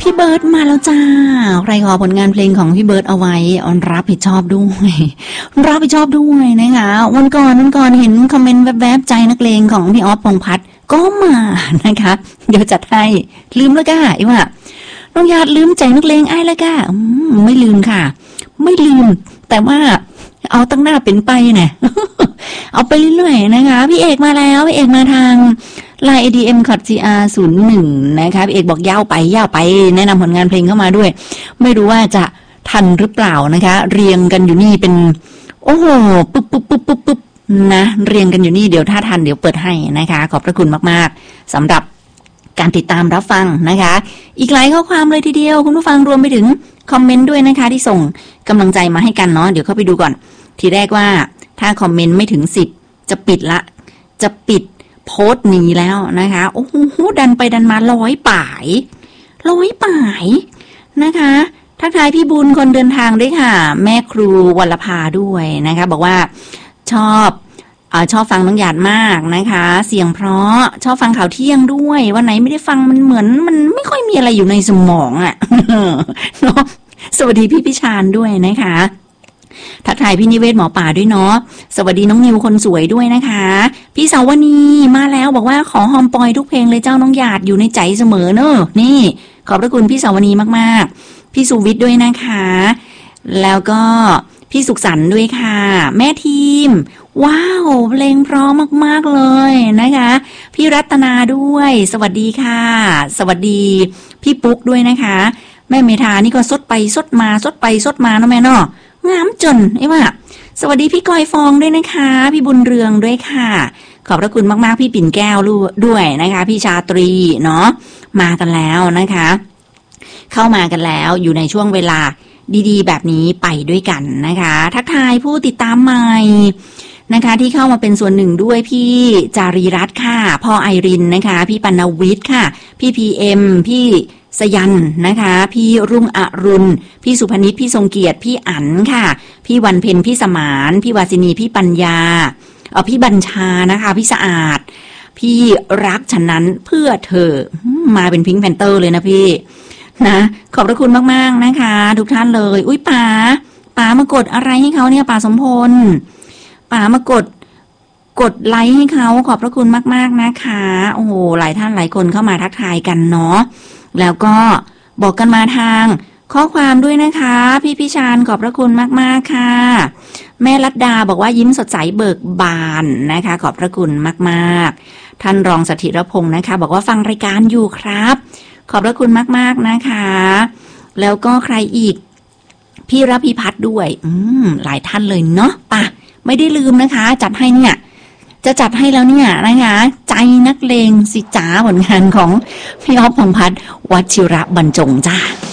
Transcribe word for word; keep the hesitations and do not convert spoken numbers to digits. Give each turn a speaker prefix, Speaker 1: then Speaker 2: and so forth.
Speaker 1: พี่เบิร์ดมาแล้วจ้าใครขอผลงานเพลงของพี่เบิร์ดเอาไว้ออนรับผิดชอบด้วยรับผิดชอบด้วยนะคะวันก่อนวันก่อนเห็นคอมเมนต์แวบๆใจนักเลงของพี่ออฟพงษ์พัฒน์ก็มานะคะเดี๋ยวจัดให้ลืมแล้วก้าไอ้ว่าน้องญาติลืมใจนักเลงไอ้แล้วก้าไม่ลืมค่ะไม่ลืมแต่ว่าเอาตั้งหน้าเป็นไปเนี่ย เอาไปเรื่อยๆนะคะพี่เอกมาแล้วพี่เอกมาทางไลน์ เอ ดี เอ็ม ซี อาร์ ศูนย์หนึ่ง นะคะพี่เอกบอกยาวไปยาวไปแนะนำผลงานเพลงเข้ามาด้วยไม่รู้ว่าจะทันหรือเปล่านะคะเรียงกันอยู่นี่เป็นโอ้โหปุ๊บปุ๊บปุ๊บปุ๊บปุ๊บนะเรียงกันอยู่นี่เดี๋ยวถ้าทันเดี๋ยวเปิดให้นะคะขอบพระคุณมากๆสำหรับการติดตามรับฟังนะคะอีกหลายข้อความเลยทีเดียวคุณผู้ฟังรวมไปถึงคอมเมนต์ด้วยนะคะที่ส่งกำลังใจมาให้กันเนาะเดี๋ยวเข้าไปดูก่อนทีแรกว่าถ้าคอมเมนต์ไม่ถึงสิบจะปิดละจะปิดโพสต์นี้แล้วนะคะโอ้โหดันไปดันมาร้อยป่ายร้อยป่ายนะคะทักทายพี่บุญคนเดินทางด้วยค่ะแม่ครูวรภาด้วยนะคะบอกว่าชอบเอ่อชอบฟังน้องหยาดมากนะคะเสียงเพราะชอบฟังข่าวเที่ยงด้วยวันไหนไม่ได้ฟังมันเหมือนมันไม่ค่อยมีอะไรอยู่ในสมองอ่ะ เนาะสวัสดีพี่พิชานด้วยนะคะทักทายพี่นิเวศหมอป่าด้วยเนาะสวัสดีน้องนิวคนสวยด้วยนะคะพี่สาวนีมาแล้วบอกว่าขอหอมปอยทุกเพลงเลยเจ้าน้องหยาดอยู่ในใจเสมอเนอะนี่ขอบพระคุณพี่สาวนีมากๆพี่สุวิทย์ด้วยนะคะแล้วก็พี่สุขสันต์ด้วยค่ะแม่ทีมว้าวเพลงเพราะมากๆเลยนะคะพี่รัตนาด้วยสวัสดีค่ะสวัสดีพี่ปุ๊กด้วยนะคะแม่เมธานี่ก็ซดไปซดมาซดไปซดมาเนาะแม่เนาะงามจนไอ้ว่าสวัสดีพี่กอยฟองด้วยนะคะพี่บุญเรืองด้วยค่ะขอบพระคุณมากๆพี่ปิ่นแก้วด้วยนะคะพี่ชาตรีเนาะมากันแล้วนะคะเข้ามากันแล้วอยู่ในช่วงเวลาดีๆแบบนี้ไปด้วยกันนะคะทักทายผู้ติดตามใหม่นะคะที่เข้ามาเป็นส่วนหนึ่งด้วยพี่จารีรัตน์ค่ะพ่อไอรินนะคะพี่ปนวิทย์ค่ะพี่พีเอ็มพี่สยันนะคะพี่รุ่งอรุณพี่สุพนิชพี่ทรงเกียรติพี่อั๋นค่ะพี่วันเพ็ญพี่สมานพี่วาสินีพี่ปัญญาเออพี่บัญชานะคะพี่สะอาดพี่รักฉันนั้นเพื่อเธอมาเป็นพิงค์แพนเตอร์เลยนะพี่นะขอบพระคุณมากๆนะคะทุกท่านเลยอุ้ยป๋าป๋ามากดอะไรให้เขาเนี่ยป๋าสมพลป๋ามากดกดไลค์ให้เขาขอบพระคุณมากๆนะคะโอ้โหหลายท่านหลายคนเข้ามาทักทายกันเนาะแล้วก็บอกกันมาทางข้อความด้วยนะคะพี่พิชานขอบพระคุณมากๆค่ะแม่รัตดาบอกว่ายิ้มสดใสเบิกบานนะคะขอบพระคุณมากๆท่านรองสถิรพงศ์นะคะบอกว่าฟังรายการอยู่ครับขอบพระคุณมากๆนะคะแล้วก็ใครอีกพี่รพิพัฒน์ด้วยอืมหลายท่านเลยเนาะป่ะไม่ได้ลืมนะคะจัดให้เนี่ยจะจัดให้แล้วเนี่ยนะคะใจนักเลงสิจ๋าผลงานของพี่ออฟพงษ์พัฒน์วชิระบรรจงจ้า